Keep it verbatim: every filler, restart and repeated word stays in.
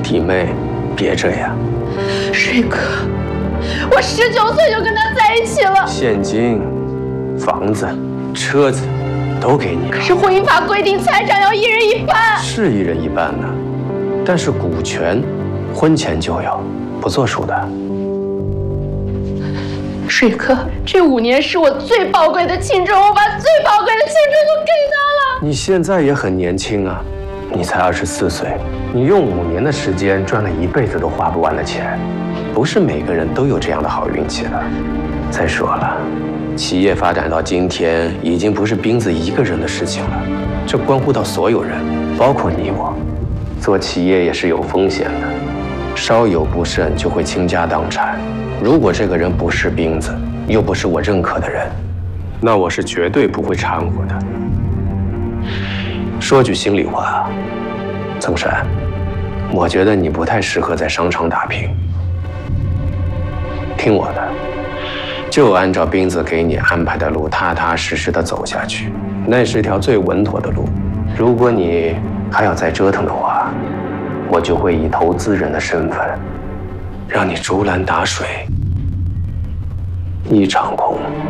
弟妹，别这样。 水哥，我十九岁就跟他在一起了， 现金、房子、车子都给你。 可是婚姻法规定财产要一人一半， 是一人一半呢，但是股权婚前就有，不作数的。 水哥，这五年是我最宝贵的青春，我把最宝贵的青春都给他了。 你现在也很年轻啊，你才二十四岁，你用五年的时间赚了一辈子都花不完的钱，不是每个人都有这样的好运气的。再说了，企业发展到今天，已经不是斌子一个人的事情了，这关乎到所有人，包括你我。做企业也是有风险的，稍有不慎就会倾家荡产。如果这个人不是斌子，又不是我认可的人，那我是绝对不会掺和的。说句心里话，曾山，我觉得你不太适合在商场打拼。听我的，就按照斌子给你安排的路，踏踏实实的走下去，那是条最稳妥的路。如果你还要再折腾的话，我就会以投资人的身份，让你竹篮打水一场空。